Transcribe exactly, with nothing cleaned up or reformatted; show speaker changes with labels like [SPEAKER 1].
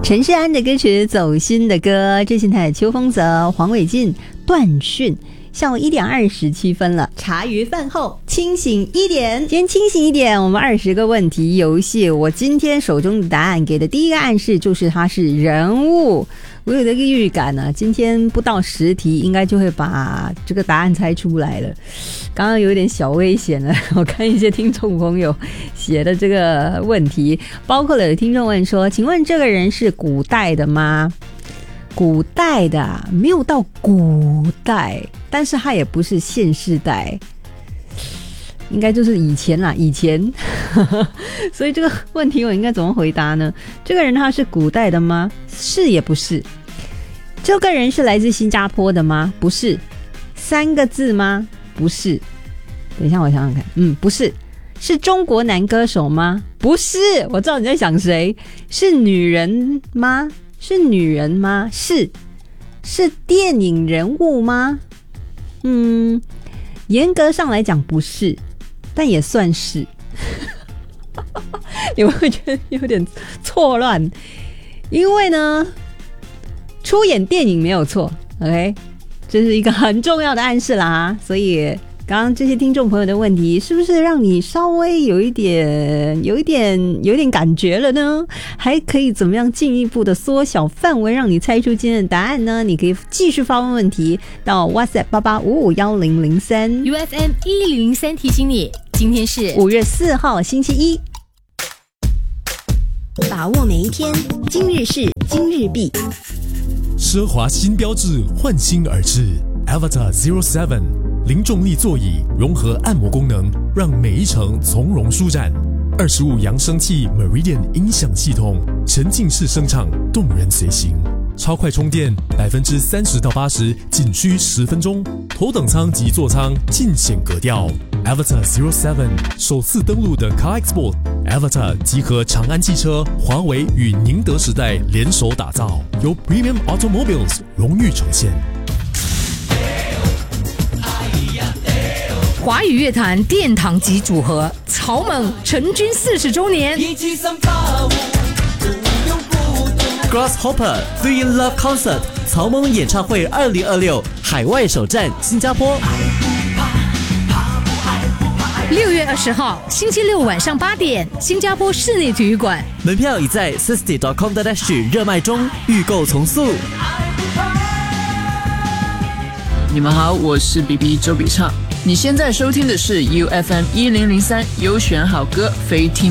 [SPEAKER 1] 陈世安的歌曲《走心的歌》，这现在邱锋泽、黄伟晋、段讯。下午一点二十七分了，茶余饭后清醒一点。今天清醒一点，我们二十个问题游戏。我今天手中的答案给的第一个暗示就是它是人物。我有这个预感呢、啊，今天不到十题，应该就会把这个答案猜出来了。刚刚有点小危险了，我看一些听众朋友写的这个问题，包括了有听众问说：“请问这个人是古代的吗？”古代的、啊、没有到古代，但是他也不是现世代，应该就是以前啦，以前。所以这个问题我应该怎么回答呢？这个人他是古代的吗？是也不是。这个人是来自新加坡的吗？不是。三个字吗？不是。等一下我想想看，嗯，不是。是中国男歌手吗？不是。我知道你在想谁。是女人吗？是女人吗？是。是电影人物吗？嗯，严格上来讲不是，但也算是。你会觉得有点错乱，因为呢，出演电影没有错 ，OK， 这是一个很重要的暗示啦。所以刚刚这些听众朋友的问题，是不是让你稍微有一点、有一点、有一点感觉了呢？还可以怎么样进一步的缩小范围，让你猜出今天的答案呢？你可以继续发问问题到 WhatsApp 八八五五一零零三
[SPEAKER 2] U F M 一零零三提醒你，今天是
[SPEAKER 1] 五月四号星期一。
[SPEAKER 3] 把握每一天，今日事今日毕。
[SPEAKER 4] 奢华新标志焕新而至 Avatar Zero Seven 零重力座椅融合按摩功能，让每一程从容舒展。二十五扬声器 Meridian 音响系统，沉浸式声场，动人随行。超快充电，百分之三十到八十，仅需十分钟。头等舱及座舱尽显格调。Avatar Zero Seven 首次登陆的 Car Expo。Avatar 集合长安汽车、华为与宁德时代联手打造，由 Premium Automobiles 荣誉呈现。
[SPEAKER 2] 华语乐坛殿堂级组合草蜢成军四十周年。
[SPEAKER 5] Grasshopper Three in Love Concert 草蜢演唱会二零二六海外首站新加坡。
[SPEAKER 2] 六月二十号星期六晚上八点，新加坡室内体育馆，
[SPEAKER 5] 门票已在 sixty dot com dot s g 热卖中，预购从速。
[SPEAKER 6] 你们好，我是 B B 周笔畅。你现在收听的是 U F M 一零零三优选好歌非听